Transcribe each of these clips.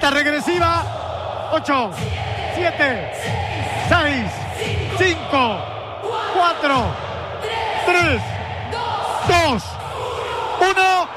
Cuenta regresiva. 8, 7, 6, 5, 4, 3, 2, 1.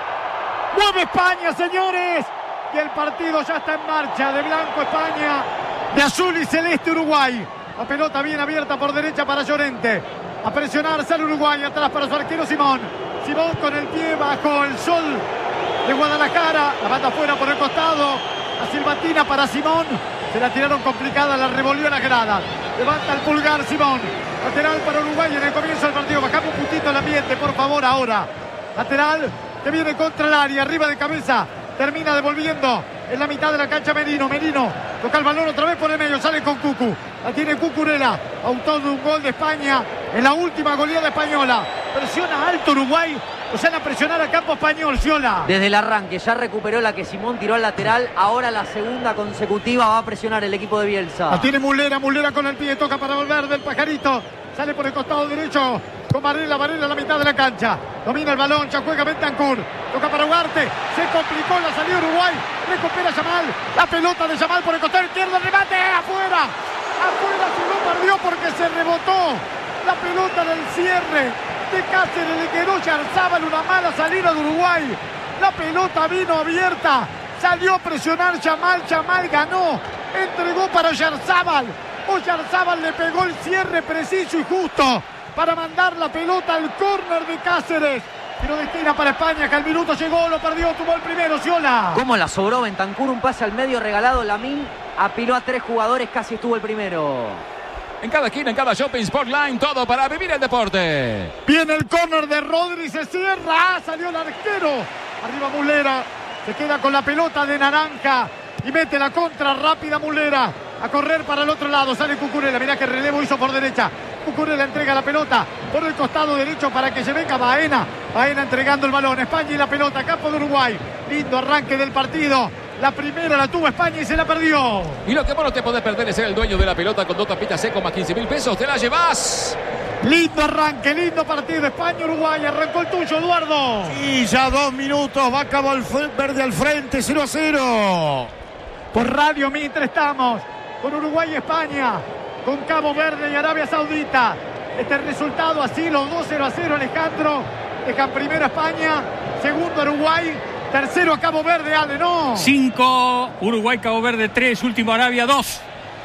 Mueve España, señores. Y el partido ya está en marcha. De blanco España, de azul y celeste Uruguay. La pelota bien abierta por derecha para Llorente. A presionar, sale Uruguay, atrás para su arquero Simón. Simón con el pie bajo el sol de Guadalajara. La banda afuera por el costado. La silbatina para Simón. Se la tiraron complicada, la revolvió a la grada. Levanta el pulgar Simón. Lateral para Uruguay en el comienzo del partido. Bajamos un puntito el ambiente, por favor, ahora. Lateral que viene contra el área, arriba de cabeza. Termina devolviendo en la mitad de la cancha Merino. Merino toca el balón otra vez por el medio. Sale con Cucu. La tiene Cucurella. Autor de un gol de España en la última goleada española. Presiona alto Uruguay. O sea, a presionar a campo español, Ciola. Desde el arranque ya recuperó la que Simón tiró al lateral. Ahora la segunda consecutiva va a presionar el equipo de Bielsa. La tiene Muslera. Muslera con el pie. Toca para volver del Pajarito. Sale por el costado derecho con Varela. Varela a la mitad de la cancha. Domina el balón. Ya juega Bentancur. Toca para Ugarte. Se complicó la salida de Uruguay. Recupera Yamal. La pelota de Yamal por el costado izquierdo. Remate. Afuera. Afuera se lo perdió porque se rebotó. La pelota del cierre de Cáceres. Le quedó Yarzábal. Una mala salida de Uruguay. La pelota vino abierta. Salió a presionar Yamal. Yamal ganó. Entregó para Yarzábal. Oyarzábal le pegó el cierre preciso y justo para mandar la pelota al córner de Cáceres. Tiro de esquina para España, que al minuto llegó, lo perdió, tuvo el primero, Ciola. ¿Cómo la sobró Bentancur? Un pase al medio regalado. Lamine apiló a 3 jugadores, casi estuvo el primero. En cada esquina, en cada shopping Sportline, todo para vivir el deporte. Viene el córner de Rodri, se cierra, salió el arquero. Arriba Muslera, se queda con la pelota de naranja y mete la contra rápida Muslera. A correr para el otro lado, sale Cucurella, mirá que relevo hizo por derecha. Cucurella entrega la pelota por el costado derecho para que se venga Baena. Baena entregando el balón, España y la pelota, campo de Uruguay. Lindo arranque del partido. La primera la tuvo España y se la perdió. Y lo que vos no te podés perder es ser el dueño de la pelota con 2 tapitas secos más 15.000 pesos. Te la llevas. Lindo arranque, lindo partido. España-Uruguay, arrancó el tuyo, Eduardo. Y ya 2 minutos, va Cabo Verde al frente, 0-0. Por Radio Mitre estamos con Uruguay y España, con Cabo Verde y Arabia Saudita. Este resultado así, los 2 0-0, Alejandro. Dejan primero España, segundo Uruguay, tercero a Cabo Verde, Ale, ¿no? 5, Uruguay, Cabo Verde 3, último Arabia 2.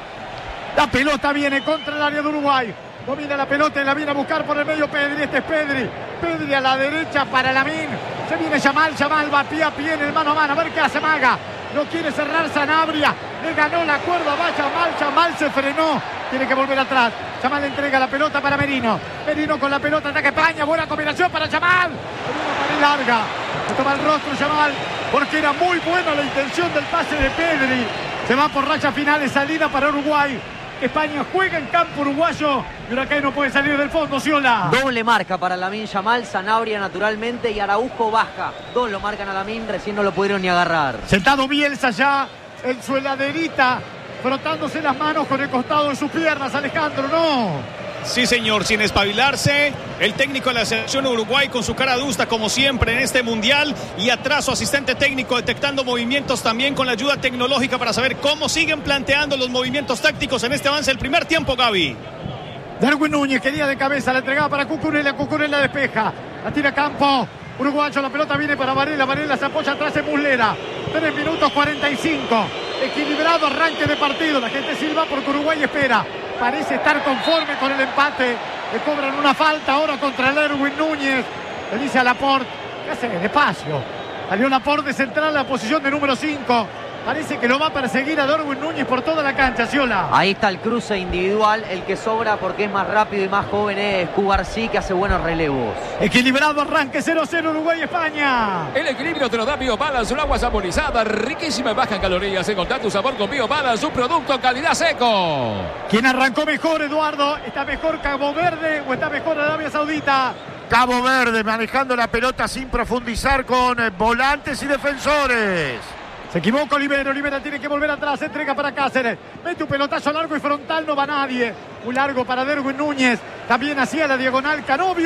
La pelota viene contra el área de Uruguay. Domina la pelota y la viene a buscar por el medio Pedri. Este es Pedri. Pedri a la derecha para Lamine. Se viene Yamal. Yamal va pie a pie en el mano a mano. A ver qué hace Maga. No quiere cerrar Sanabria. Le ganó la cuerda. Va Yamal. Yamal se frenó. Tiene que volver atrás. Yamal entrega la pelota para Merino. Merino con la pelota. Ataca España. Buena combinación para Yamal. Una pared larga. Se toma el rostro Yamal. Porque era muy buena la intención del pase de Pedri. Se va por raya finales. Salida para Uruguay. España juega en campo uruguayo y Huracán no puede salir del fondo, Ciola. Doble marca para Lamine Yamal, Sanabria naturalmente y Araujo baja. 2 lo marcan a Lamine, recién no lo pudieron ni agarrar. Sentado Bielsa ya en su heladerita, frotándose las manos con el costado de sus piernas, Alejandro, ¿no? Sí, señor, sin espabilarse, el técnico de la selección Uruguay con su cara adusta como siempre en este mundial y atrás su asistente técnico detectando movimientos también con la ayuda tecnológica para saber cómo siguen planteando los movimientos tácticos en este avance del primer tiempo, Gaby. Darwin Núñez quería de cabeza, la entregaba para Cucurella, Cucurella despeja, la tira a campo, uruguayo, la pelota viene para Varela, Varela se apoya atrás en Muslera, 3 minutos 45, equilibrado arranque de partido, la gente silba porque Uruguay espera. Parece estar conforme con el empate. Le cobran una falta ahora contra el Darwin Núñez. Le dice a Laporte, ¿qué hace? Despacio. Salió Laporte de central a la posición de número 5. Parece que lo va a perseguir a Darwin Núñez por toda la cancha, Ciola. Ahí está el cruce individual. El que sobra porque es más rápido y más joven es Cubarsí, que hace buenos relevos. Equilibrado arranque, 0-0 Uruguay-España. El equilibrio te lo da BioBalance, un agua saborizada, riquísima y baja en calorías. Encontrá tu sabor con BioBalance, un producto calidad seco. ¿Quién arrancó mejor, Eduardo? ¿Está mejor Cabo Verde o está mejor Arabia Saudita? Cabo Verde manejando la pelota sin profundizar con volantes y defensores. Se equivoca Olivera, Olivera tiene que volver atrás, entrega para Cáceres, mete un pelotazo largo y frontal, no va nadie. Un largo para Darwin Núñez, también hacía la diagonal Canovio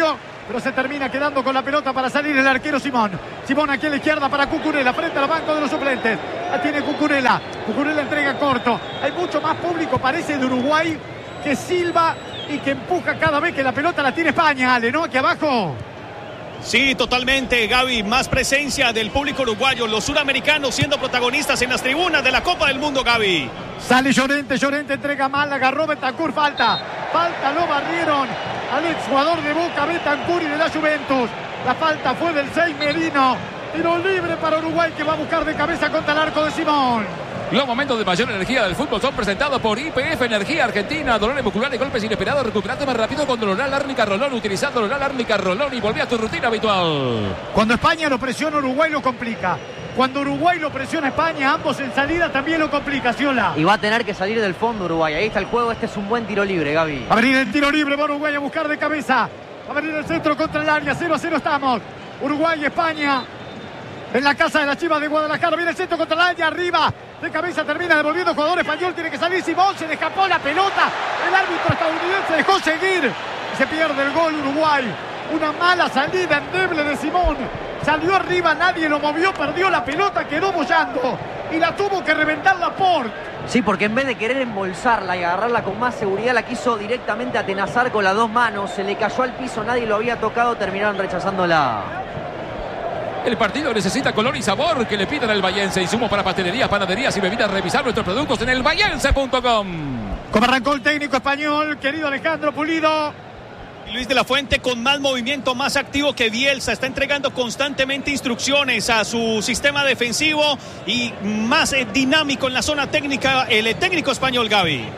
pero se termina quedando con la pelota para salir el arquero Simón. Simón aquí a la izquierda para Cucurella, frente al banco de los suplentes. La tiene Cucurella. Cucurella entrega corto. Hay mucho más público, parece, de Uruguay, que silba y que empuja cada vez que la pelota la tiene España, Ale, ¿no? Aquí abajo. Sí, totalmente, Gaby. Más presencia del público uruguayo. Los suramericanos siendo protagonistas en las tribunas de la Copa del Mundo, Gaby. Sale Llorente entrega mal, agarró Bentancur, falta, lo barrieron al exjugador de Boca, Bentancur, y de la Juventus. La falta fue del 6 Merino. Tiro libre para Uruguay, que va a buscar de cabeza contra el arco de Simón. Los momentos de mayor energía del fútbol son presentados por YPF Energía Argentina. Dolores musculares y golpes inesperados. Recuperate más rápido con Doloral Árnica Rolón. Utilizando Doloral Árnica Rolón y volví a tu rutina habitual. Cuando España lo presiona, Uruguay lo complica. Cuando Uruguay lo presiona a España, ambos en salida también lo complica, Ciola. Y va a tener que salir del fondo Uruguay. Ahí está el juego. Este es un buen tiro libre, Gaby. Va a venir el tiro libre, va Uruguay a buscar de cabeza. Va a venir el centro contra el área. 0-0 estamos. Uruguay y España en la casa de las Chivas de Guadalajara. Viene el centro contra el área, arriba. De cabeza termina devolviendo jugador español. Tiene que salir Simón. Se le escapó la pelota. El árbitro estadounidense dejó seguir. Se pierde el gol Uruguay. Una mala salida endeble de Simón. Salió arriba, nadie lo movió, perdió la pelota, quedó bollando. Y la tuvo que reventar Laporte. Sí, porque en vez de querer embolsarla y agarrarla con más seguridad, la quiso directamente atenazar con las dos manos. Se le cayó al piso, nadie lo había tocado, terminaron rechazándola. El partido necesita color y sabor que le pidan al Vallense. Insumos para pastelerías, panaderías y bebidas. Revisar nuestros productos en elvallense.com. Como arrancó el técnico español, querido Alejandro Pulido. Luis de la Fuente con más movimiento, más activo que Bielsa. Está entregando constantemente instrucciones a su sistema defensivo y más dinámico en la zona técnica el técnico español, Gaby.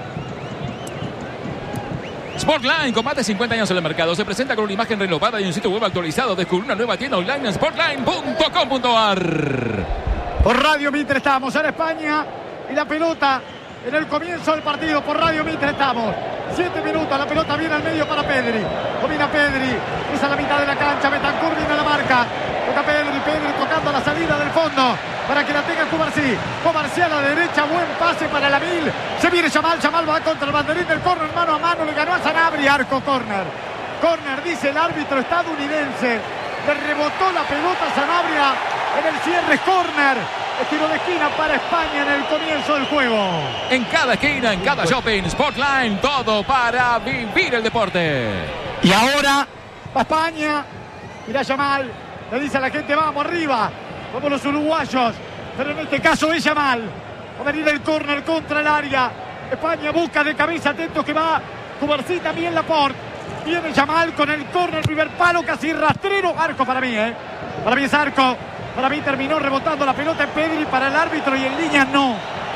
Sportline, con más de 50 años en el mercado, se presenta con una imagen renovada y un sitio web actualizado. Descubre una nueva tienda online en sportline.com.ar. Por Radio Mitre estamos en España y la pelota en el comienzo del partido. Por Radio Mitre estamos. 7 minutos, la pelota viene al medio para Pedri. Domina Pedri, cruza la mitad de la cancha. Bentancur viene a la marca. Toca Pedri tocando la salida del fondo para que la tenga Cubarsí. Cubarsí a la derecha, buen pase para Lamil. Se viene Yamal va contra el banderín del córner, mano a mano, le ganó a Sanabria, arco córner. Córner, dice el árbitro estadounidense. Le rebotó la pelota a Sanabria en el cierre, córner. El tiro de esquina para España en el comienzo del juego. En cada esquina, en cada shopping, Sportline, todo para vivir el deporte. Y ahora va España. Mirá Yamal, le dice a la gente, vamos arriba, vamos los uruguayos. Pero en este caso es Yamal. Va a venir el córner contra el área. España busca de cabeza, atento que va Cubarsí, también Laporte. Viene Yamal con el córner, primer palo, casi rastrero. Arco para mí, Para mí es arco. Para mí terminó rebotando la pelota en Pedri, para el árbitro, y en línea no.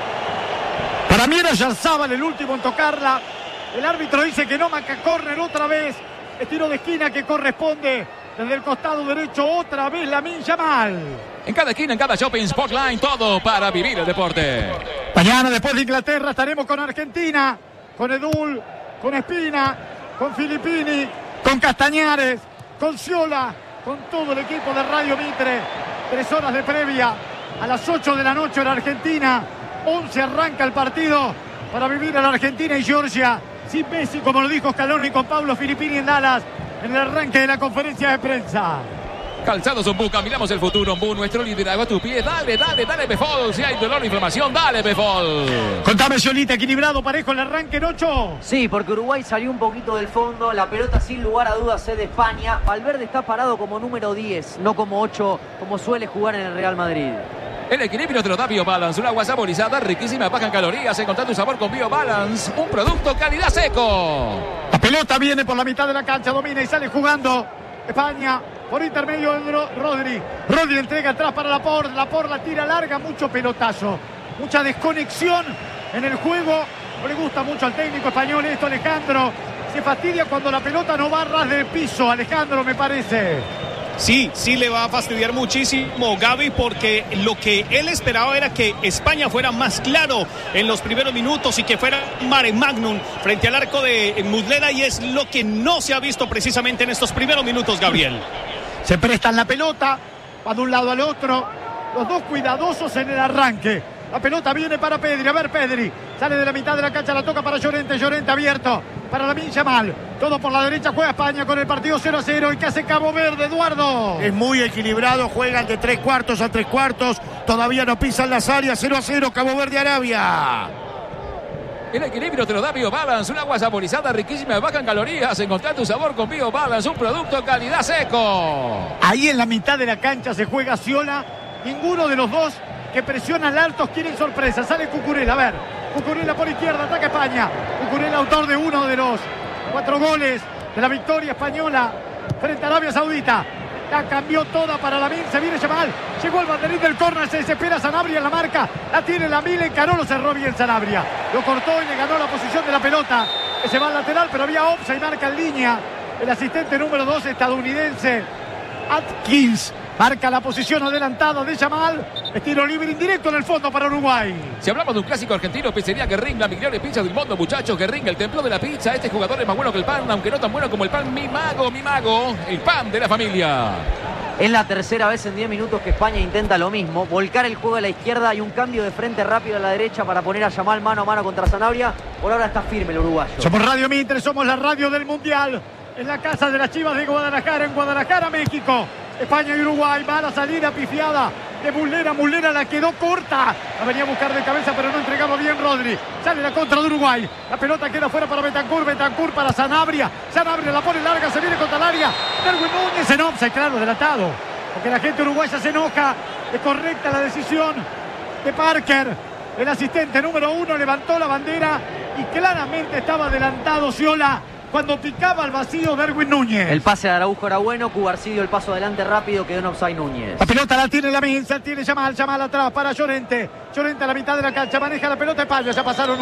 Para mí era Yarzábal el último en tocarla. El árbitro dice que no, marca córner otra vez. El tiro de esquina que corresponde desde el costado derecho otra vez Lamine Yamal. En cada esquina, en cada shopping, Sportline, todo para vivir el deporte. Mañana, después de Inglaterra, estaremos con Argentina, con Edul, con Espina, con Filippini, con Castañares, con Ciola, con todo el equipo de Radio Mitre. 3 horas de previa a las 8 de la noche en Argentina. 11 arranca el partido para vivir en Argentina y Georgia. Sin Messi, como lo dijo Scaloni, con Pablo Filippini en Dallas en el arranque de la conferencia de prensa. Calzados Ombuca, miramos el futuro. Ombu, nuestro liderazgo a tu pie. Dale, Befol. Si hay dolor o inflamación, dale, Befol. Contame, Solita, equilibrado, parejo el arranque en 8. Sí, porque Uruguay salió un poquito del fondo. La pelota, sin lugar a dudas, es de España. Valverde está parado como número 10, no como 8, como suele jugar en el Real Madrid. El equilibrio te lo da BioBalance, una agua saborizada, riquísima, baja en calorías. Encontrá tu sabor con BioBalance, un producto calidad seco. La pelota viene por la mitad de la cancha, domina y sale jugando España por intermedio de Rodri. Rodri entrega atrás para Laporte. Laporte la tira larga, mucho pelotazo, mucha desconexión en el juego. No le gusta mucho al técnico español esto, Alejandro. Se fastidia cuando la pelota no va a ras del piso, Alejandro, me parece. Sí le va a fastidiar muchísimo, Gaby, porque lo que él esperaba era que España fuera más claro en los primeros minutos y que fuera mare magnum frente al arco de Muslera, y es lo que no se ha visto precisamente en estos primeros minutos, Gabriel. Se prestan la pelota, va de un lado al otro, los dos cuidadosos en el arranque. La pelota viene para Pedri, a ver Pedri, sale de la mitad de la cancha, la toca para Llorente abierto, para Lamine Yamal. Todo por la derecha, juega España con el partido 0-0. ¿Y qué hace Cabo Verde, Eduardo? Es muy equilibrado, juegan de 3 cuartos a 3 cuartos. Todavía no pisan las áreas. 0-0, Cabo Verde, Arabia. El equilibrio te lo da BioBalance, un agua saborizada riquísima, baja en calorías. Encontrar tu sabor con BioBalance, un producto calidad seco. Ahí en la mitad de la cancha se juega Sciola. Ninguno de los dos que presionan altos quieren sorpresa. Sale Cucurella, a ver. Cucurella por izquierda, ataca España. Cucurella, autor de uno de los 4 goles de la victoria española frente a Arabia Saudita. La cambió toda para Lamine, se viene Yamal. Llegó el banderín del córner, se desespera Sanabria en la marca. La tiene Lamine, encaró, lo cerró bien Sanabria. Lo cortó y le ganó la posición de la pelota. Se va al lateral, pero había offside, marca en línea. El asistente número 2 estadounidense, Atkins, marca la posición adelantada de Yamal. Tiro libre indirecto en el fondo para Uruguay. Si hablamos de un clásico argentino, pizzería Guerrín, la mejor pizza del mundo, muchachos. Guerrín, el templo de la pizza. Este jugador es más bueno que el pan, aunque no tan bueno como el pan. Mi mago, el pan de la familia. Es la tercera vez en 10 minutos que España intenta lo mismo, volcar el juego a la izquierda y un cambio de frente rápido a la derecha para poner a Yamal mano a mano contra Sanabria. Por ahora está firme el uruguayo. Somos Radio Mitre, somos la radio del Mundial. En la casa de las Chivas de Guadalajara, en Guadalajara, México. España y Uruguay, mala salida, pifiada de Muslera. Muslera la quedó corta. La venía a buscar de cabeza, pero no entregaba bien Rodri. Sale la contra de Uruguay. La pelota queda fuera para Bentancur. Bentancur para Sanabria. Sanabria la pone larga, se viene contra el área. Darwin Núñez en offside, claro, delatado. Porque la gente uruguaya se enoja. Es correcta la decisión de Parker. El asistente número 1 levantó la bandera y claramente estaba adelantado Sciola cuando picaba al vacío Darwin Núñez. El pase de Araujo era bueno, Cubarcidio el paso adelante rápido, quedó en offside Núñez. La pelota la tiene Lamine, tiene Yamal atrás para Llorente. Llorente a la mitad de la cancha, maneja la pelota España, ya pasaron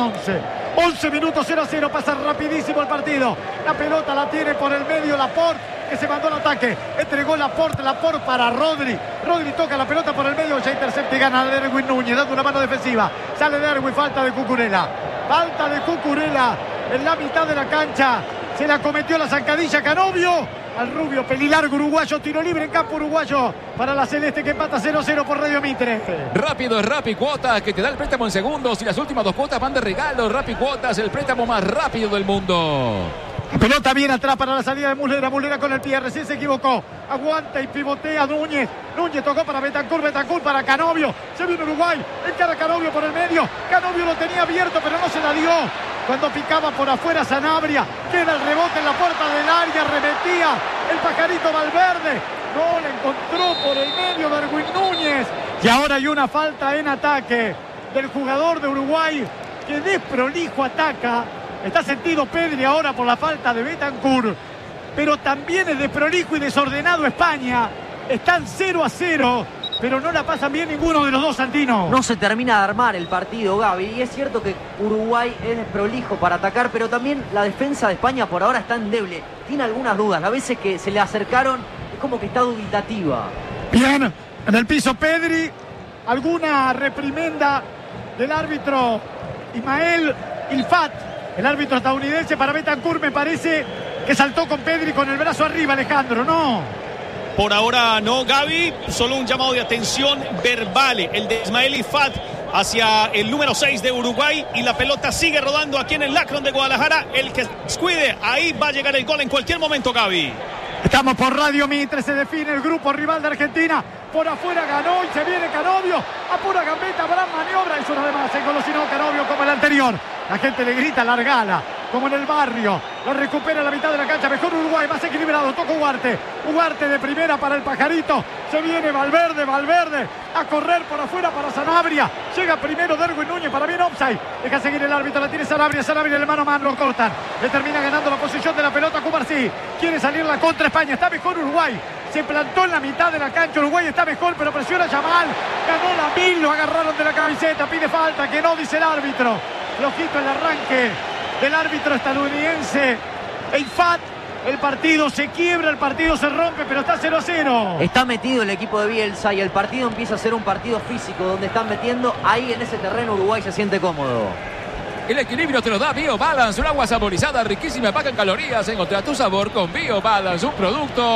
11 minutos, 0-0, pasa rapidísimo el partido. La pelota la tiene por el medio Laporte, que se mandó al ataque. Entregó Laporte para Rodri. Rodri toca la pelota por el medio, ya intercepta y gana Darwin Núñez, dando una mano defensiva. Sale Darwin, falta de Cucurella. Falta de Cucurella en la mitad de la cancha. Se la cometió la zancadilla Canovio al rubio pelilargo uruguayo. Tiro libre en campo uruguayo para la celeste que empata 0-0 por Radio Mitre. Rápido es Rappi Cuotas, que te da el préstamo en segundos y las últimas 2 cuotas van de regalo. Rappi Cuotas, el préstamo más rápido del mundo. Pelota bien atrás para la salida de Muslera. Muslera con el pie, recién se equivocó. Aguanta y pivotea Núñez. Núñez tocó para Bentancur, Bentancur para Canovio. Se viene Uruguay, encara Canovio por el medio. Canovio lo tenía abierto, pero no se la dio. Cuando picaba por afuera Sanabria, queda el rebote en la puerta del área, remetía el pajarito Valverde. No le encontró por el medio Darwin Núñez. Y ahora hay una falta en ataque del jugador de Uruguay que desprolijo ataca. Está sentido Pedri ahora por la falta de Bentancur, pero también es desprolijo y desordenado España. Están 0-0, pero no la pasan bien ninguno de los dos, Santino. No se termina de armar el partido, Gaby, y es cierto que Uruguay es desprolijo para atacar, pero también la defensa de España por ahora está endeble. Tiene algunas dudas, las veces que se le acercaron es como que está dubitativa. Bien, en el piso Pedri, alguna reprimenda del árbitro Ismael Ilfat, el árbitro estadounidense para Bentancur. Me parece que saltó con Pedri con el brazo arriba, Alejandro, ¿no? Por ahora no, Gaby, solo un llamado de atención verbal, el de Ismael Ifat hacia el número 6 de Uruguay, y la pelota sigue rodando aquí en el Lacron de Guadalajara. El que descuide, ahí va a llegar el gol en cualquier momento, Gaby. Estamos por Radio Mitre, se define el grupo rival de Argentina. Por afuera ganó y se viene Canovio. A pura gambeta, Abraham maniobra. Es una vez más, se engolosinó Canovio como el anterior. La gente le grita, largala, como en el barrio. Lo recupera a la mitad de la cancha. Mejor Uruguay, más equilibrado. Toca Ugarte. Ugarte de primera para el pajarito. Se viene Valverde. A correr por afuera para Sanabria. Llega primero Darwin Núñez para bien offside. Deja seguir el árbitro. La tiene Sanabria. Sanabria el mano a mano. Lo cortan. Le termina ganando la posición de la pelota Cubarsí. Quiere salir la contra España. Está mejor Uruguay. Se plantó en la mitad de la cancha. Uruguay está mejor, pero presiona Yamal. Ganó Lamine. Lo agarraron de la camiseta. Pide falta. Que no, dice el árbitro. Flojito el arranque del árbitro estadounidense Ifat. El partido se quiebra, el partido se rompe, pero está 0-0. Está metido el equipo de Bielsa y el partido empieza a ser un partido físico donde están metiendo. Ahí en ese terreno Uruguay se siente cómodo. El equilibrio te lo da BioBalance, un agua saborizada riquísima, baja en calorías. Encontrá tu sabor con BioBalance, un producto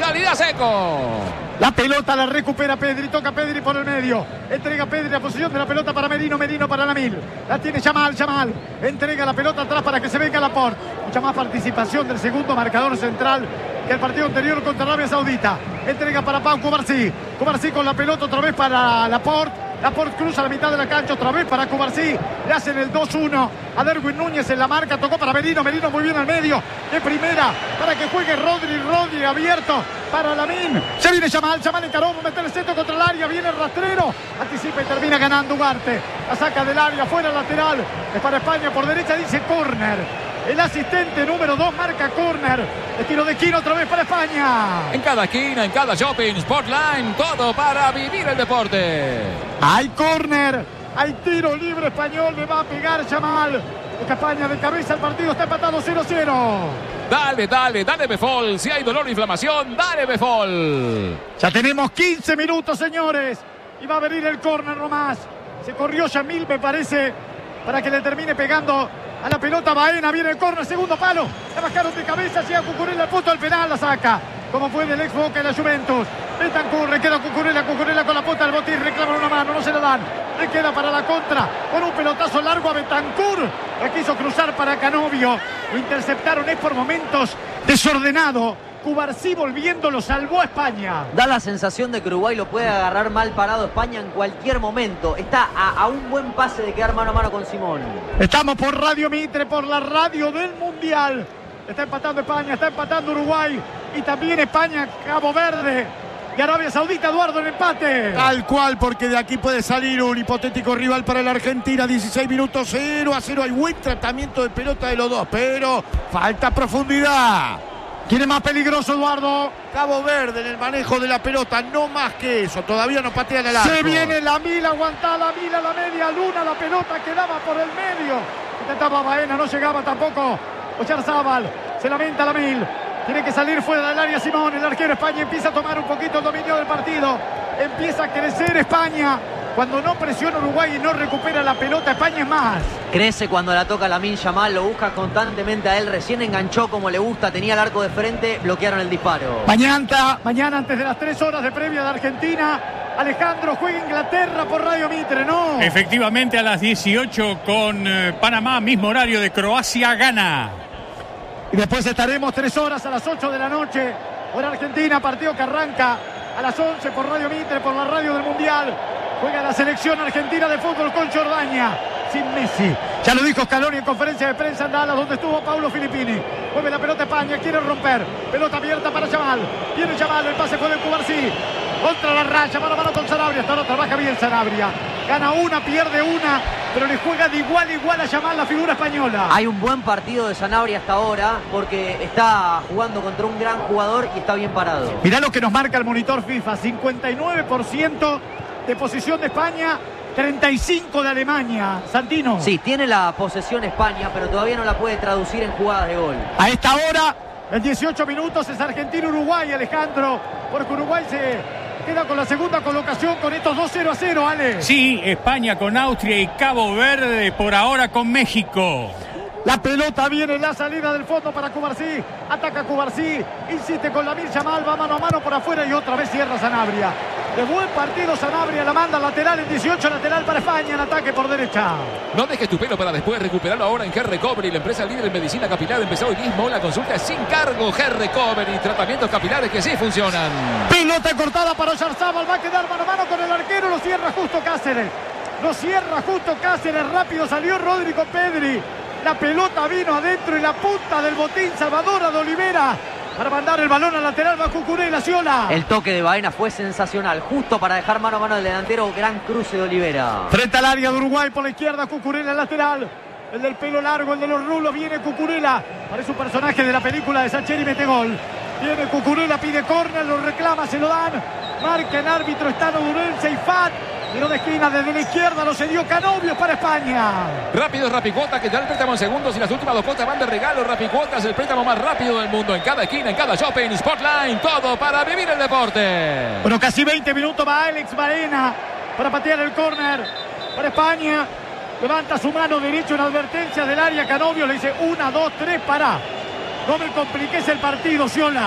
calidad seco. La pelota la recupera Pedri, toca Pedri por el medio. Entrega Pedri la posición de la pelota para Merino, Merino para Lamil. La tiene Yamal, Yamal. Entrega la pelota atrás para que se venga Laporte. Mucha más participación del segundo marcador central que el partido anterior contra Arabia Saudita. Entrega para Pau Cubarsí. Cubarsí con la pelota otra vez para Laporte. Laporte cruza la mitad de la cancha otra vez para Cubarsí. Le hacen el 2-1 a Darwin Núñez en la marca. Tocó para Merino. Merino muy bien al medio. De primera para que juegue Rodri. Rodri abierto para Lamine. Se viene Yamal. Yamal encaró. Mete el centro contra el área. Viene el rastrero. Anticipa y termina ganando Ugarte. La saca del área. Fuera lateral. Es para España. Por derecha dice córner. El asistente número 2 marca córner. El tiro de esquina otra vez para España. En cada esquina, en cada shopping, Sportline, todo para vivir el deporte. Hay córner, hay tiro libre español, le va a pegar Yamal. Busca España de cabeza, el partido está empatado 0-0. Dale, dale, dale Befol. Si hay dolor o inflamación, dale Befol. Ya tenemos 15 minutos, señores. Y va a venir el córner nomás. Se corrió Yamil, me parece, para que le termine pegando a la pelota Baena. Viene el córner, segundo palo. La bajaron de cabeza, llega Cucurella al punto del penal, la saca. Como fue del ex Boca de la Juventus. Bentancur, le queda Cucurella con la punta del botín, reclama una mano, no se la dan. Le queda para la contra, con un pelotazo largo a Bentancur. La quiso cruzar para Canovio. Lo interceptaron, es por momentos desordenado. Cubarsí volviendo, lo salvó a España. Da la sensación de que Uruguay lo puede agarrar mal parado España en cualquier momento. Está a un buen pase de quedar mano a mano con Simón. Estamos por Radio Mitre, por la radio del Mundial. Está empatando España, está empatando Uruguay. Y también España, Cabo Verde y Arabia Saudita. Eduardo, el empate. Tal cual, porque de aquí puede salir un hipotético rival para la Argentina. 16 minutos, 0-0. Hay buen tratamiento de pelota de los dos, pero falta profundidad. ¿Quién es más peligroso, Eduardo? Cabo Verde en el manejo de la pelota, no más que eso. Todavía no patean el arco. Se viene Lamil, aguanta Lamil a la media luna. La pelota quedaba por el medio. Intentaba Baena, no llegaba tampoco Oyarzábal. Se lamenta Lamil. Tiene que salir fuera del área Simón. El arquero España empieza a tomar un poquito el dominio del partido. Empieza a crecer España. Cuando no presiona Uruguay y no recupera la pelota, España es más. Crece cuando la toca Lamine Yamal, lo busca constantemente a él. Recién enganchó como le gusta, tenía el arco de frente, bloquearon el disparo. Mañana antes de las 3 horas de previa de Argentina, Alejandro juega Inglaterra por Radio Mitre, ¿no? Efectivamente, a las 18 con Panamá, mismo horario de Croacia, Ghana. Y después estaremos 3 horas a las 8 de la noche por Argentina, partido que arranca a las 11 por Radio Mitre, por la radio del Mundial. Juega la selección argentina de fútbol con Jordania, sin Messi. Ya lo dijo Scaloni en conferencia de prensa en Dallas, donde estuvo Paulo Filippini. Mueve la pelota España, quiere romper. Pelota abierta para Yamal. Viene Yamal, el pase fue de Cubarsí. Contra la raya, mano a mano con Sanabria. Hasta ahora trabaja bien Sanabria. Gana una, pierde una, pero le juega de igual a igual a Yamal, la figura española. Hay un buen partido de Sanabria hasta ahora, porque está jugando contra un gran jugador y está bien parado. Mirá lo que nos marca el monitor FIFA. 59% de posición de España, 35 de Alemania. Santino. Sí, tiene la posesión España, pero todavía no la puede traducir en jugadas de gol. A esta hora, en 18 minutos, es Argentina-Uruguay, Alejandro, porque Uruguay se queda con la segunda colocación con estos 2-0-0, Ale. Sí, España con Austria y Cabo Verde por ahora con México. La pelota viene en la salida del fondo para Cubarsí. Ataca Cubarsí. Insiste con Lamine Yamal. Va mano a mano por afuera y otra vez cierra Sanabria. De buen partido Sanabria. La manda lateral en 18. Lateral para España. En ataque por derecha. No dejes tu pelo para después recuperarlo ahora en G-Recovery, la empresa líder en medicina capilar. Empezó hoy mismo. La consulta es sin cargo. G-Recovery. Tratamientos capilares que sí funcionan. Pelota cortada para Oyarzábal. Va a quedar mano a mano con el arquero. Lo cierra justo Cáceres. Rápido salió Rodri con Pedri. La pelota vino adentro y la punta del botín Salvador de Olivera para mandar el balón al lateral. Va Cucurella, Ciola. El toque de Baena fue sensacional, justo para dejar mano a mano al delantero. Gran cruce de Olivera. Frente al área de Uruguay por la izquierda, Cucurella lateral. El del pelo largo, el de los rulos, viene Cucurella. Parece un personaje de la película de Sacheri Metegol. Viene Cucurella, pide córner, lo reclama, se lo dan. Marca el árbitro, Estano Durel, Seifat. Tiro de esquina desde la izquierda, lo cedió Canovio para España. Rápido Rapicuota, que da el préstamo en segundos y las últimas 2 cuotas van de regalo. Rapicuota es el préstamo más rápido del mundo. En cada esquina, en cada shopping, Sportline, todo para vivir el deporte. Bueno, casi 20 minutos va Alex Baena para patear el córner para España. Levanta su mano derecha en advertencia del área. Canovio le dice 1, 2, 3, pará. No me compliques el partido, Ciola.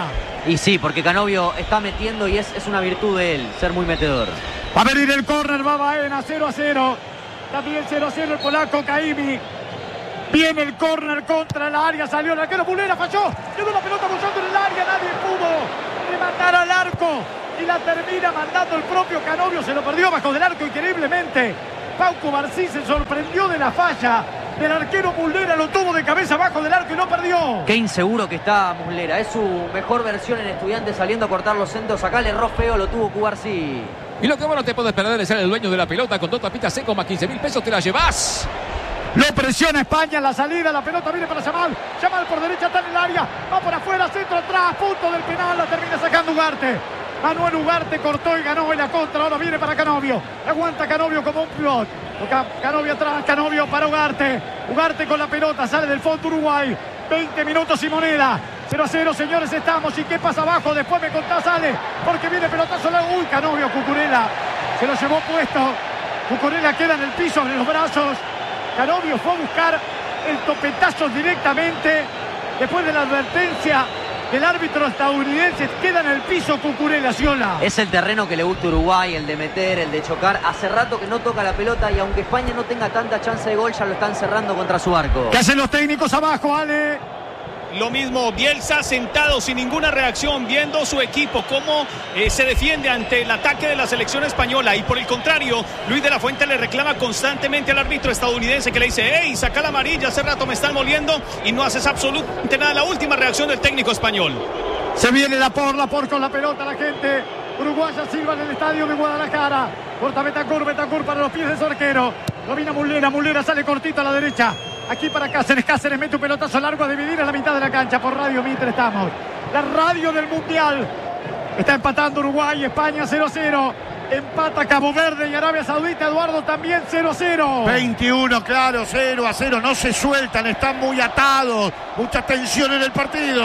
Y sí, porque Canovio está metiendo y es una virtud de él, ser muy metedor. Va a venir el córner, va Baena, 0-0. También 0-0 el polaco Caimi. Viene el córner contra el área, salió el arquero, Muslera falló, quedó la pelota bullando en el área, nadie pudo rematar al arco y la termina mandando el propio Canovio, se lo perdió bajo del arco increíblemente. Pau Cubarsí se sorprendió de la falla del arquero Muslera, lo tuvo de cabeza bajo del arco y no perdió. Qué inseguro que está Muslera, es su mejor versión en Estudiantes saliendo a cortar los centros, acá le erró feo, lo tuvo Cubarsí. Y lo que vos no te puedes perder es ser el dueño de la pelota con 2 tapitas secos más 15.000 pesos, te la llevas. Lo presiona España, la salida, la pelota viene para Yamal. Yamal por derecha está en el área, va por afuera, centro atrás, punto del penal, la termina sacando Ugarte. Manuel Ugarte cortó y ganó en la contra, ahora viene para Canovio. Aguanta Canovio como un pivot. Canovio atrás, Canovio para Ugarte. Ugarte con la pelota, sale del fondo Uruguay. 20 minutos y moneda. 0-0, señores, estamos. ¿Y qué pasa abajo? Después me contás, sale, porque viene pelotazo. Uy, Canovio, Cucurella. Se lo llevó puesto. Cucurella queda en el piso, en los brazos. Canovio fue a buscar el topetazo directamente. Después de la advertencia del árbitro estadounidense, queda en el piso Cucurella, Ciola. Es el terreno que le gusta a Uruguay, el de meter, el de chocar. Hace rato que no toca la pelota y aunque España no tenga tanta chance de gol, ya lo están cerrando contra su arco. ¿Qué hacen los técnicos abajo, Ale? Lo mismo, Bielsa sentado sin ninguna reacción, viendo su equipo cómo se defiende ante el ataque de la selección española. Y por el contrario, Luis de la Fuente le reclama constantemente al árbitro estadounidense que le dice: hey, saca la amarilla, hace rato me están moliendo, y no haces absolutamente nada. La última reacción del técnico español. Se viene Laporte con la pelota, la gente uruguaya silba en el estadio de Guadalajara. Corta Betancur para los pies de su arquero. Domina Muslera sale cortito a la derecha. Aquí para Cáceres mete un pelotazo largo a dividir a la mitad de la cancha. Por Radio Mitre estamos. La radio del Mundial. Está empatando Uruguay, España 0-0. Empata Cabo Verde y Arabia Saudita, Eduardo, también 0-0. 21, claro, 0-0. No se sueltan, están muy atados. Mucha tensión en el partido.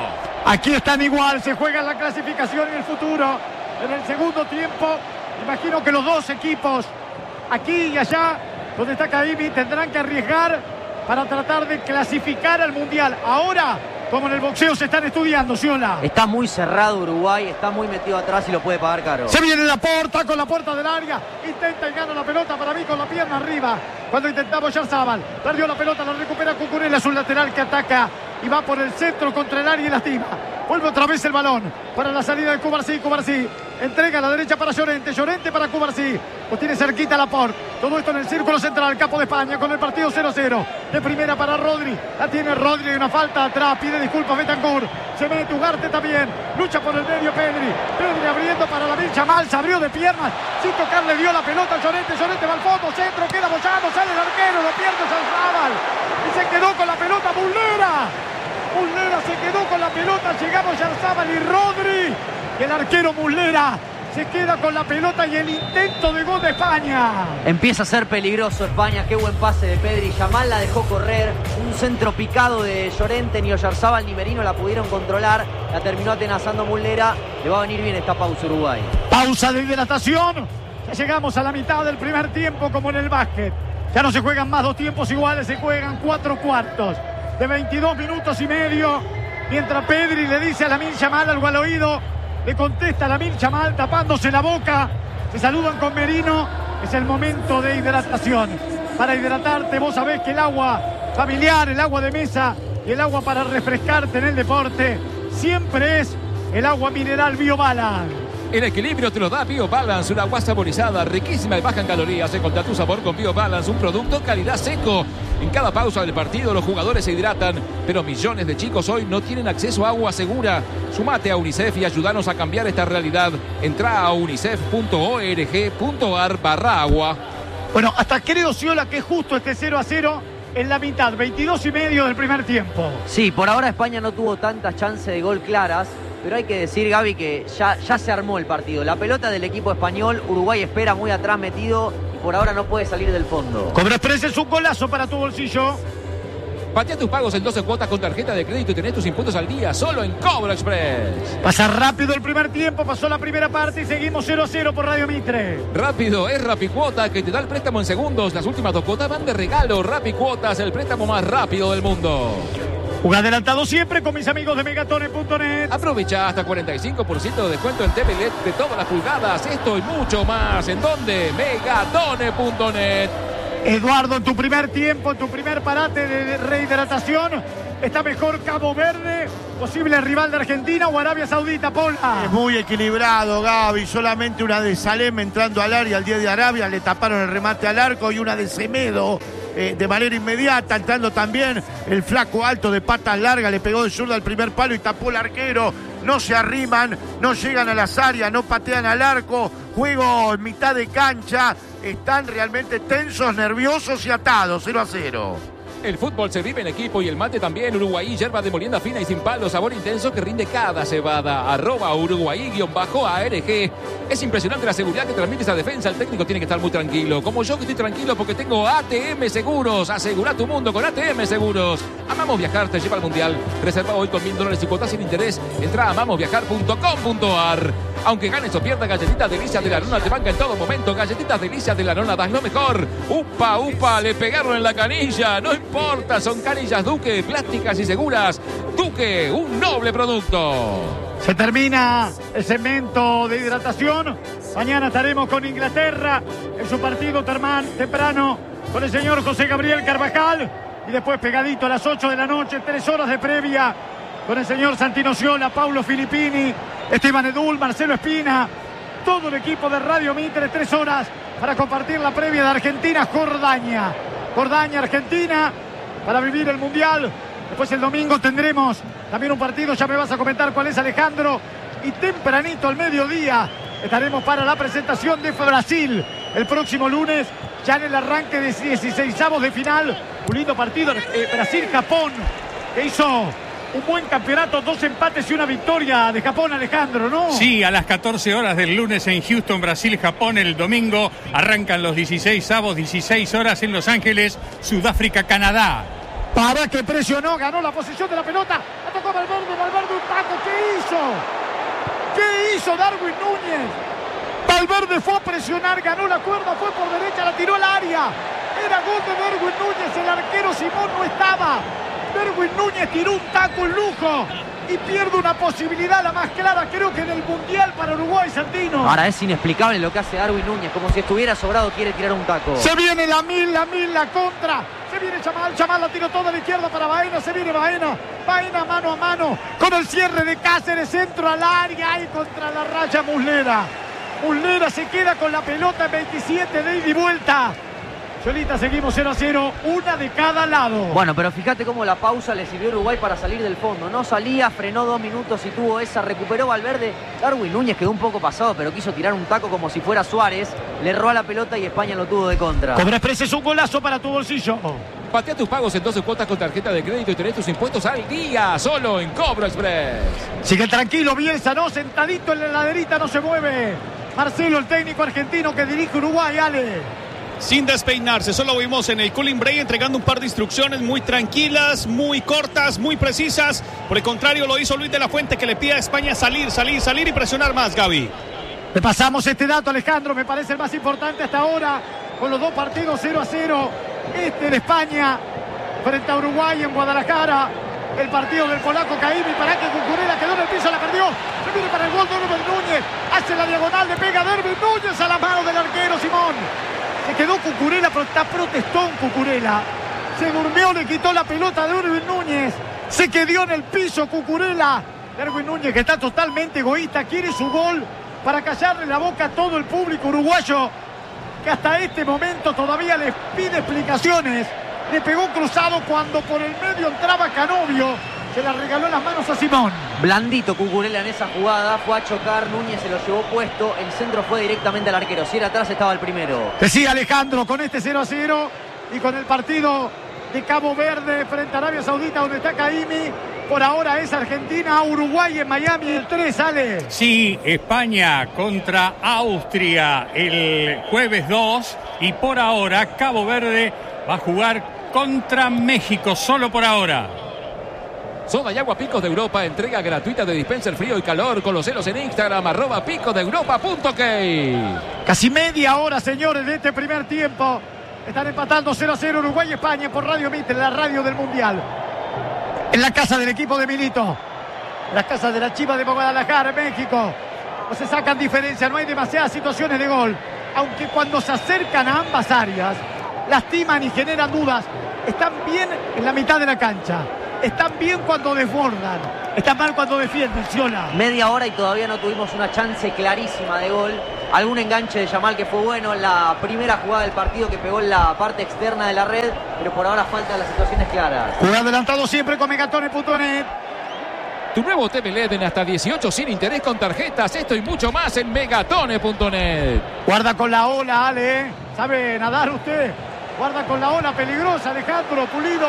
Aquí están igual, se juega la clasificación y el futuro. En el segundo tiempo, imagino que los dos equipos, aquí y allá, donde está Caimi, tendrán que arriesgar para tratar de clasificar al Mundial. Ahora, como en el boxeo se están estudiando, Ciola. Está muy cerrado Uruguay, está muy metido atrás y lo puede pagar caro. Se viene Laporte con la puerta del área. Intenta y gana la pelota para mí con la pierna arriba. Cuando intentaba Oyarzabal, perdió la pelota, la recupera Cucurella, es un lateral que ataca y va por el centro contra el área y lastima. Vuelve otra vez el balón para la salida de Cubarsí. Entrega a la derecha para Llorente para Cubarsí. Lo tiene cerquita Laporte. Todo esto en el círculo central, capo de España, con el partido 0-0. De primera para Rodri. La tiene Rodri, una falta atrás. Pide disculpas Betancur. Se mete Ugarte también. Lucha por el medio Pedri. Pedri abriendo para Lamine Yamal. Se abrió de piernas. Sin tocarle dio la pelota a Llorente. Llorente va al fondo. Centro, queda bollando. Sale el arquero. Lo pierde Oyarzabal. Y se quedó con la pelota Muslera se quedó con la pelota. Llegamos Oyarzabal y Rodri. El arquero Muslera se queda con la pelota y el intento de gol de España. Empieza a ser peligroso España. Qué buen pase de Pedri. Yamal la dejó correr. Un centro picado de Llorente. Ni Oyarzabal ni Merino la pudieron controlar. La terminó atenazando Muslera. Le va a venir bien esta pausa Uruguay. Pausa de hidratación. Ya llegamos a la mitad del primer tiempo, como en el básquet. Ya no se juegan más 2 tiempos iguales, se juegan 4 cuartos de 22 minutos y medio. Mientras Pedri le dice a Lamine Yamal algo al oído, le contesta a Lamine Yamal tapándose la boca. Se saludan con Merino. Es el momento de hidratación. Para hidratarte, vos sabés que el agua familiar, el agua de mesa y el agua para refrescarte en el deporte siempre es el agua mineral BioBalance. El equilibrio te lo da BioBalance, una agua saborizada, riquísima y baja en calorías. Encontrá tu sabor con BioBalance, un producto calidad seco. En cada pausa del partido los jugadores se hidratan, pero millones de chicos hoy no tienen acceso a agua segura. Sumate a UNICEF y ayúdanos a cambiar esta realidad. Entrá a unicef.org.ar/agua. Bueno, hasta creo, Ciola, que justo este 0-0 en la mitad, 22 y medio del primer tiempo. Sí, por ahora España no tuvo tantas chances de gol claras. Pero hay que decir, Gaby, que ya se armó el partido. La pelota del equipo español, Uruguay espera muy atrás metido y por ahora no puede salir del fondo. Cobra Express es un golazo para tu bolsillo. Patea tus pagos en 12 cuotas con tarjeta de crédito y tenés tus impuestos al día solo en Cobra Express. Pasa rápido el primer tiempo, pasó la primera parte y seguimos 0-0 por Radio Mitre. Rápido es Rapicuota, que te da el préstamo en segundos. Las últimas 2 cuotas van de regalo. Rapicuotas, el préstamo más rápido del mundo. Juega adelantado siempre con mis amigos de Megatone.net. Aprovecha hasta 45% de descuento en TV LED de todas las pulgadas. Esto y mucho más. ¿En dónde? Megatone.net. Eduardo, en tu primer tiempo, en tu primer parate de rehidratación, ¿está mejor Cabo Verde, posible rival de Argentina, o Arabia Saudita, Paula? Es muy equilibrado, Gaby. Solamente una de Salem entrando al área al 10 de Arabia, le taparon el remate al arco, y una de Semedo de manera inmediata, entrando también el flaco alto de patas largas, le pegó de zurda al primer palo y tapó el arquero. No se arriman, no llegan a las áreas, no patean al arco. Juego en mitad de cancha. Están realmente tensos, nerviosos y atados. 0-0. El fútbol se vive en equipo y el mate también. Uruguay, yerba de molienda fina y sin palo, sabor intenso que rinde cada cebada. @Uruguay_ARG. Es impresionante la seguridad que transmite esa defensa. El técnico tiene que estar muy tranquilo. Como yo, que estoy tranquilo porque tengo ATM Seguros. Asegura tu mundo con ATM Seguros. Amamos Viajar te lleva al Mundial. Reserva hoy con $1000 y cuotas sin interés. Entra a amamosviajar.com.ar. Aunque ganes o pierdas, Galletitas Delicias de la Nona te banca en todo momento. Galletitas Delicias de la Nona, das lo mejor. Upa, upa, le pegaron en la canilla. No importa, son canillas Duque, plásticas y seguras. Duque, un noble producto. Se termina el segmento de hidratación. Mañana estaremos con Inglaterra en su partido temprano con el señor José Gabriel Carvajal. Y después pegadito a las 8 de la noche, 3 horas de previa con el señor Santino Sciola, Paulo Filippini, Esteban Edul, Marcelo Espina, todo el equipo de Radio Mitre, 3 horas para compartir la previa de Argentina-Jordania. Jordania-Argentina para vivir el Mundial. Después el domingo tendremos también un partido, ya me vas a comentar cuál es, Alejandro. Y tempranito al mediodía estaremos para la presentación de Brasil el próximo lunes, ya en el arranque de 16avos de final. Un lindo partido, Brasil-Japón, que hizo un buen campeonato, 2 empates y una victoria de Japón, Alejandro, ¿no? Sí, a las 14 horas del lunes en Houston, Brasil, Japón. El domingo arrancan los 16avos, 16 horas en Los Ángeles, Sudáfrica, Canadá. Para que presionó, ganó la posición de la pelota, atacó Valverde un taco. ¿Qué hizo Darwin Núñez? Valverde fue a presionar, ganó la cuerda, fue por derecha, la tiró al área. Era gol de Darwin Núñez, el arquero Simón no estaba. Darwin Núñez tiró un taco en lujo y pierde una posibilidad, la más clara creo que en el Mundial para Uruguay, Santino. Ahora es inexplicable lo que hace Darwin Núñez, como si estuviera sobrado, quiere tirar un taco. Se viene la contra. Se viene Chamal la tiró toda a la izquierda para Baena, se viene Baena mano a mano con el cierre de Cáceres, centro al área y contra la raya Muslera se queda con la pelota en 27 de ida y vuelta. Cholita, seguimos 0-0, una de cada lado. Bueno, pero fíjate cómo la pausa le sirvió a Uruguay para salir del fondo. No salía, frenó 2 minutos y tuvo esa, recuperó Valverde. Darwin Núñez quedó un poco pasado, pero quiso tirar un taco como si fuera Suárez. Le erró a la pelota y España lo tuvo de contra. Cobra Express es un golazo para tu bolsillo. Patea tus pagos en 12 cuotas con tarjeta de crédito y tenés tus impuestos al día, solo en Cobro Express. Sigue tranquilo Bielsa, no, sentadito en la heladerita, no se mueve. Marcelo, el técnico argentino que dirige Uruguay, Ale. Sin despeinarse, solo vimos en el cooling break entregando un par de instrucciones muy tranquilas, muy cortas, muy precisas. Por el contrario, lo hizo Luis de la Fuente, que le pide a España salir y presionar más, Gaby. Le pasamos este dato, Alejandro, me parece el más importante hasta ahora, con los 2 partidos 0-0. Este de España frente a Uruguay en Guadalajara. El partido del polaco Caimi, para que Cucurella quedó en el piso, la perdió. Se viene para el gol de Darwin Núñez. Hace la diagonal, le pega Darwin Núñez a la mano del arquero Simón. Se quedó Cucurella, pero está protestón Cucurella. Se durmió, le quitó la pelota de Darwin Núñez. Se quedó en el piso Cucurella. Darwin Núñez, que está totalmente egoísta, quiere su gol para callarle la boca a todo el público uruguayo, que hasta este momento todavía les pide explicaciones. Le pegó cruzado cuando por el medio entraba Canovio. Se la regaló en las manos a Simón. Blandito Cucurella en esa jugada, fue a chocar, Núñez se lo llevó puesto, el centro fue directamente al arquero. Si era atrás estaba el primero. Decía Alejandro, con este 0-0 y con el partido de Cabo Verde frente a Arabia Saudita, donde está Caimi, por ahora es Argentina, Uruguay en Miami, el 3, sale. Sí, España contra Austria el jueves 2 y por ahora Cabo Verde va a jugar contra México, solo por ahora. Soda y agua Picos de Europa, entrega gratuita de dispenser frío y calor. Con los celos en Instagram, @picosdeeuropa.ok. Casi media hora, señores, de este primer tiempo. Están empatando 0-0 Uruguay y España por Radio Mitre, la radio del Mundial. En la casa del equipo de Milito. La casa de la Chivas de Guadalajara, México. No se sacan diferencia, no hay demasiadas situaciones de gol. Aunque cuando se acercan a ambas áreas, lastiman y generan dudas. Están bien en la mitad de la cancha. Están bien cuando desbordan. Están mal cuando defienden, Ciola. Media hora y todavía no tuvimos una chance clarísima de gol. Algún enganche de Yamal que fue bueno en la primera jugada del partido que pegó en la parte externa de la red, pero por ahora faltan las situaciones claras. Juega adelantado siempre con Megatone.net. Tu nuevo TV LED en hasta 18 sin interés con tarjetas. Esto y mucho más en Megatone.net. Guarda con la ola, Ale. ¿Sabe nadar usted? Guarda con la ola peligrosa, Alejandro Pulido.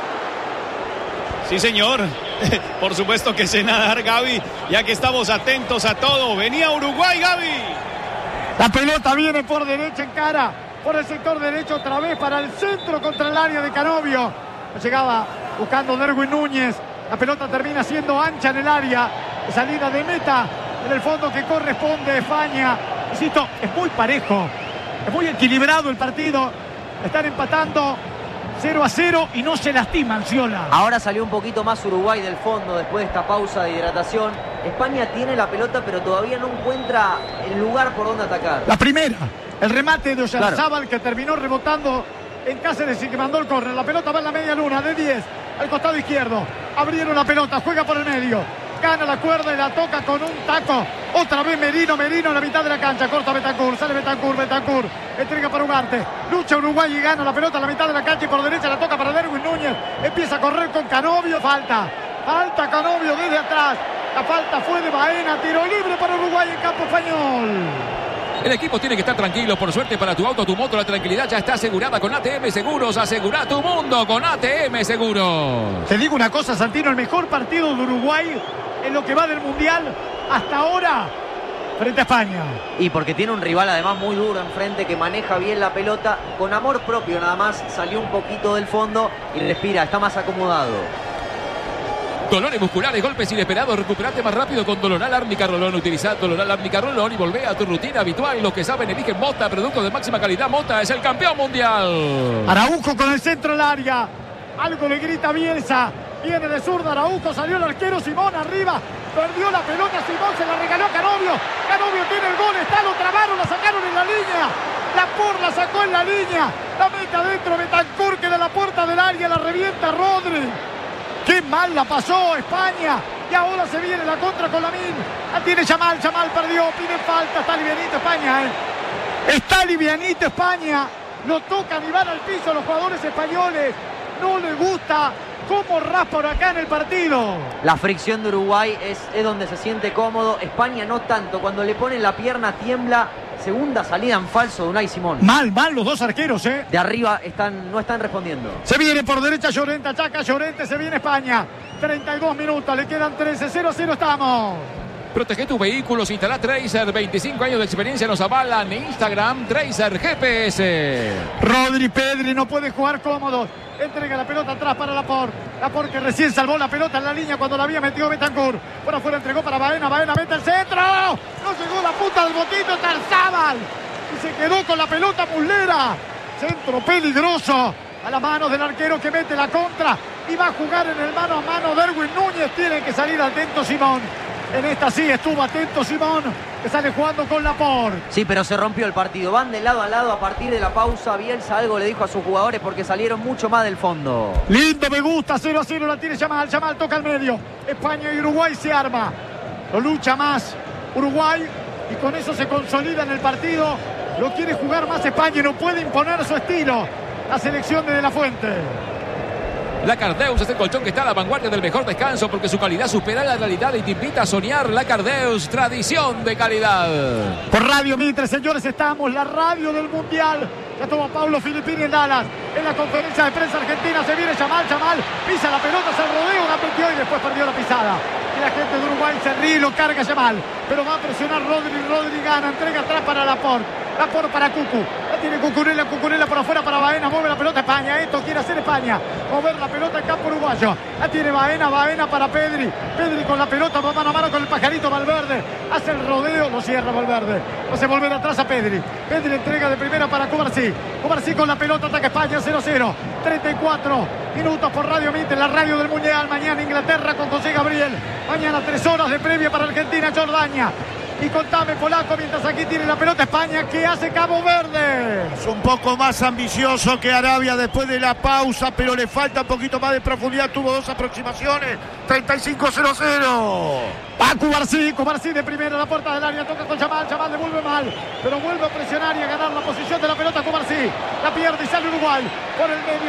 Sí, señor. Por supuesto que sé nadar, Gaby, ya que estamos atentos a todo. Venía Uruguay, Gaby. La pelota viene por derecha en cara, por el sector derecho otra vez para el centro contra el área de Canovio. Llegaba buscando Derwin Núñez. La pelota termina siendo ancha en el área. Salida de meta en el fondo que corresponde a España. Insisto, es muy parejo. Es muy equilibrado el partido. Están empatando 0-0 y no se lastiman, Ciola. Ahora salió un poquito más Uruguay del fondo después de esta pausa de hidratación. España tiene la pelota, pero todavía no encuentra el lugar por donde atacar. La primera, el remate de Oyarzábal, que terminó rebotando en Cáceres y que mandó el córner. La pelota va en la media luna de 10 al costado izquierdo. Abrieron la pelota, juega por el medio. Gana la cuerda y la toca con un taco. Otra vez Merino en la mitad de la cancha. Corta Bentancur, sale Bentancur. Entrega para Ugarte. Lucha Uruguay y gana la pelota a la mitad de la cancha y por derecha la toca para Derwin Núñez. Empieza a correr con Canovio. Falta Canovio desde atrás. La falta fue de Baena. Tiro libre para Uruguay en campo español. El equipo tiene que estar tranquilo. Por suerte para tu auto, tu moto, la tranquilidad ya está asegurada con ATM Seguros. Asegura tu mundo con ATM Seguros. Te digo una cosa, Santino, el mejor partido de Uruguay en lo que va del Mundial hasta ahora frente a España. Y porque tiene un rival además muy duro enfrente que maneja bien la pelota. Con amor propio nada más salió un poquito del fondo y respira, está más acomodado. Dolores musculares, golpes inesperados, recuperate más rápido con Dolonal Árnica Rolón. Utiliza Dolonal Árnica Rolón y volvé a tu rutina habitual. Los que saben eligen Mota, producto de máxima calidad. Mota es el campeón mundial. Araujo con el centro del área. Algo le grita Bielsa. Viene de zurda Araujo, salió el arquero Simón arriba. Perdió la pelota Simón, se la regaló Canovio. Canovio tiene el gol, lo trabaron, la sacaron en la línea. Laporte la sacó en la línea. La mete adentro Bentancur, que de la puerta del área la revienta Rodri. Qué mal la pasó España. Y ahora se viene la contra con Lamine. La tiene Yamal perdió, pide falta. Está livianito España, Está livianito España. Lo tocan y van al piso los jugadores españoles. No le gusta cómo raspa acá en el partido. La fricción de Uruguay es donde se siente cómodo. España no tanto. Cuando le ponen la pierna tiembla. Segunda salida en falso de Unai Simón. Mal los dos arqueros, De arriba no están respondiendo. Se viene por derecha Llorente, ataca Llorente, se viene España. 32 minutos, le quedan 13, 0-0 estamos. Protege tus vehículos, instala Tracer, 25 años de experiencia nos avalan. Instagram, Tracer GPS. Rodri Pedri no puede jugar cómodos. Entrega la pelota atrás para Laporte. Laporte que recién salvó la pelota en la línea cuando la había metido Bentancur. Por afuera entregó para Baena. Baena mete el centro. No llegó la punta del botito Oyarzábal. Y se quedó con la pelota Muslera. Centro peligroso. A las manos del arquero que mete la contra. Y va a jugar en el mano a mano Derwin Núñez. Tiene que salir atento Simón. En esta sí estuvo atento Simón, que sale jugando con Laporte. Sí, pero se rompió el partido. Van de lado a lado a partir de la pausa. Bielsa algo le dijo a sus jugadores porque salieron mucho más del fondo. Lindo, me gusta. 0-0 la tiene Yamal. Yamal toca al medio. España y Uruguay se arma. Lo lucha más Uruguay y con eso se consolida en el partido. Lo quiere jugar más España y no puede imponer su estilo. La selección de la Fuente. La Cardeus es el colchón que está a la vanguardia del mejor descanso porque su calidad supera la realidad y te invita a soñar. La Cardeus, tradición de calidad. Por Radio Mitre, señores, estamos, la radio del Mundial. Ya tuvo Pablo Filippini en Dallas. En la conferencia de prensa argentina se viene Yamal, pisa la pelota, se rodea, la perdió y después perdió la pisada. Y la gente de Uruguay se ríe y lo carga Yamal. Pero va a presionar Rodri gana, entrega atrás para Laporte para Cucu. La tiene Cucurella por afuera para Baena, mueve la pelota España. España. Esto quiere hacer España. Mover la pelota en campo uruguayo. La tiene Baena para Pedri. Pedri con la pelota, va mano a mano con el pajarito Valverde. Hace el rodeo, lo cierra Valverde. Hace volver atrás a Pedri. Pedri entrega de primera para Cubarsí. Cubarsí con la pelota, ataca España 0-0. 34 minutos por Radio Mit, la radio del Mundial. Mañana Inglaterra con José Gabriel. Mañana 3 horas de previa para Argentina, Jordania. Y contame, polaco, mientras aquí tiene la pelota España, ¿qué hace Cabo Verde? Es un poco más ambicioso que Arabia después de la pausa, pero le falta un poquito más de profundidad. Tuvo 2 aproximaciones. 35-0-0. Va Cubarsí de primera a la puerta del área, toca con Yamal devuelve mal, pero vuelve a presionar y a ganar la posición de la pelota Cubarsí. La pierde y sale Uruguay por el medio.